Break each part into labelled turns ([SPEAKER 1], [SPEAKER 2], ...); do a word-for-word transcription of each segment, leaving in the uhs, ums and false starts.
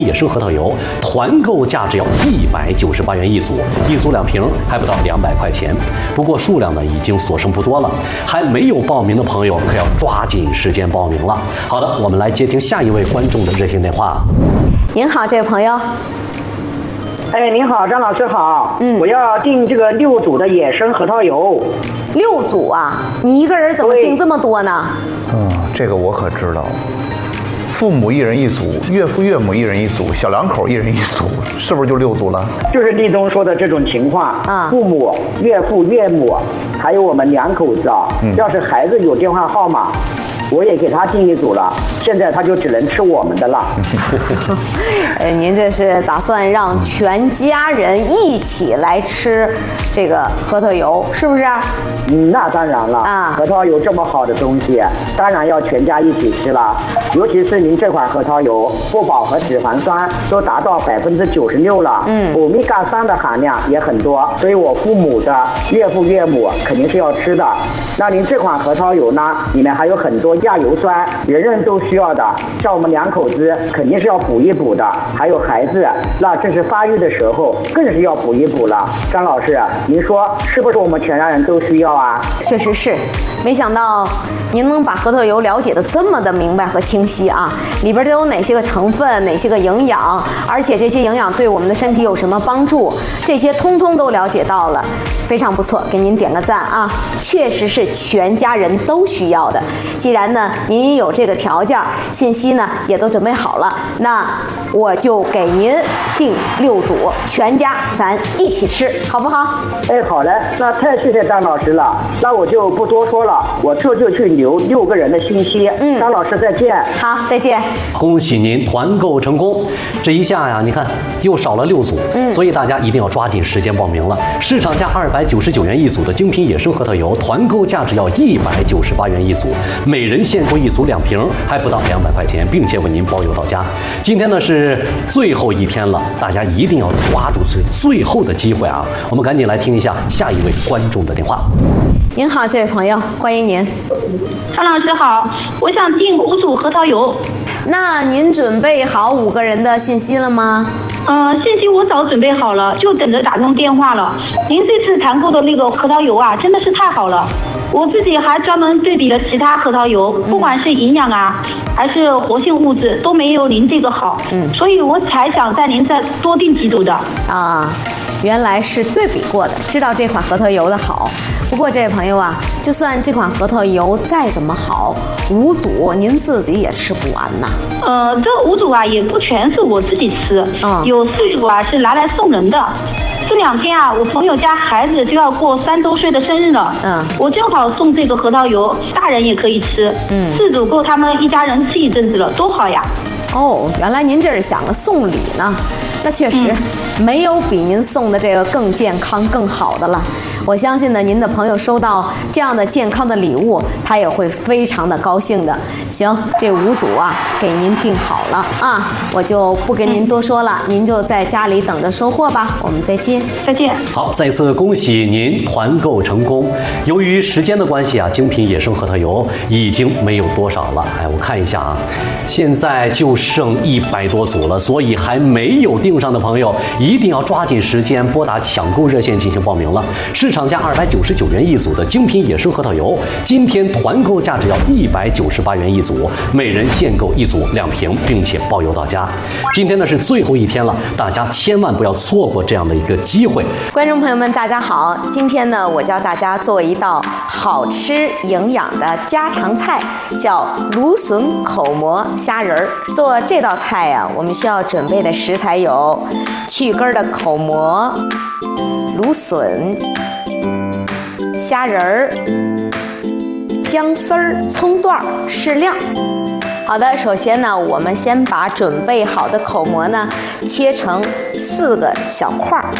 [SPEAKER 1] 野生核桃油，团购价只要一百九十八元一组，一组两瓶，还不到两百块钱。不过数量呢已经所剩不多了，还没有报名的朋友可要抓紧时间报名了。好的，我们来接听下一位观众的热线电话。
[SPEAKER 2] 您好，这位朋友。
[SPEAKER 3] 哎，您好，张老师好。嗯，我要订这个六组的野生核桃油。
[SPEAKER 2] 六组啊？你一个人怎么订这么多呢？
[SPEAKER 4] 嗯，这个我可知道。父母一人一组，岳父岳母一人一组，小两口一人一组，是不是就六组了？
[SPEAKER 3] 就是立冬说的这种情况
[SPEAKER 2] 啊，
[SPEAKER 3] 父母、岳父、岳母，还有我们两口子啊，嗯、要是孩子有电话号码，我也给他订一组了，现在他就只能吃我们的了。
[SPEAKER 2] 呃，您这是打算让全家人一起来吃这个核桃油，是不是？
[SPEAKER 3] 嗯，那当然了
[SPEAKER 2] 啊，
[SPEAKER 3] 核桃油这么好的东西，当然要全家一起吃了。尤其是您这款核桃油，不饱和脂肪酸都达到百分之九十六了，嗯，欧米伽三的含量也很多，所以我父母的岳父岳母肯定是要吃的。那您这款核桃油呢，里面还有很多亚油酸，人人都需要的，像我们两口子肯定是要补一补的，还有孩子，那这是发育的时候更是要补一补了。张老师，您说是不是我们全家人都需要啊？
[SPEAKER 2] 确实是，没想到您能把核桃油了解的这么的明白和清晰啊！里边都有哪些个成分，哪些个营养，而且这些营养对我们的身体有什么帮助，这些通通都了解到了，非常不错，给您点个赞啊！确实是全家人都需要的。既然呢您有这个条件，信息呢也都准备好了，那我就给您订六组，全家咱一起吃，好不好？
[SPEAKER 3] 哎，好嘞，那太谢谢张老师了，那我就不多说了，我这就去留六个人的信息。嗯，张老师再见。
[SPEAKER 2] 好，再见。
[SPEAKER 1] 恭喜您团购成功，这一下呀，你看又少了六组，嗯，所以大家一定要抓紧时间报名了。市场价二百九十九元一组的精品野生核桃油，团购价只要一百九十八元一组，每人限购一组两瓶，还不到两百块钱，并且为您包邮到家。今天呢是最后一天了，大家一定要抓住这最后的机会啊！我们赶紧来听一下下一位观众的电话。
[SPEAKER 2] 您好，这位朋友，欢迎您。
[SPEAKER 5] 张老师好，我想订五组核桃油。
[SPEAKER 2] 那您准备好五个人的信息了吗？
[SPEAKER 5] 呃，信息我早准备好了，就等着打通电话了。您这次团购的那个核桃油啊，真的是太好了。我自己还专门对比了其他核桃油，不管是营养啊，还是活性物质，都没有您这个好。嗯，所以我才想在您再多订几组的。
[SPEAKER 2] 啊，原来是对比过的，知道这款核桃油的好。不过这位朋友啊，就算这款核桃油再怎么好，五组您自己也吃不完呐。
[SPEAKER 5] 呃，这五组啊也不全是我自己吃，
[SPEAKER 2] 嗯、
[SPEAKER 5] 有四组啊是拿来送人的。这两天啊，我朋友家孩子就要过三周岁的生日了，嗯，我正好送这个核桃油，大人也可以吃，嗯，四组够他们一家人吃一阵子了，多好呀！
[SPEAKER 2] 哦，原来您这是想着送礼呢，那确实、嗯、没有比您送的这个更健康、更好的了。我相信呢，您的朋友收到这样的健康的礼物，他也会非常的高兴的。行，这五组啊，给您订好了啊，我就不跟您多说了，您就在家里等着收货吧。我们再见，
[SPEAKER 5] 再见。
[SPEAKER 1] 好，再次恭喜您团购成功。由于时间的关系啊，精品野生核桃油已经没有多少了。哎，我看一下啊，现在就剩一百多组了，所以还没有订上的朋友，一定要抓紧时间拨打抢购热线进行报名了。市场价二百九十九元一组的精品野生核桃油，今天团购价只要一百九十八元一组，每人限购一组两瓶，并且包邮到家。今天呢是最后一天了，大家千万不要错过这样的一个机会。
[SPEAKER 2] 观众朋友们，大家好，今天呢我教大家做一道好吃营养的家常菜，叫芦笋口蘑虾仁儿。做这道菜呀、啊，我们需要准备的食材有去根的口蘑、芦笋、虾仁儿、姜丝儿、葱段适量。好的，首先呢，我们先把准备好的口蘑呢切成四个小块儿。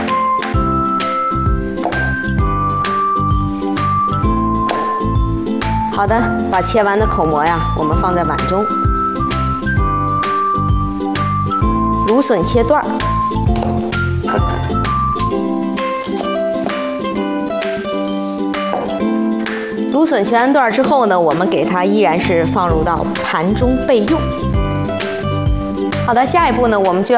[SPEAKER 2] 好的，把切完的口蘑呀，我们放在碗中。芦笋切段儿。芦笋切完段之后呢，我们给它依然是放入到盘中备用。好的，下一步呢，我们就要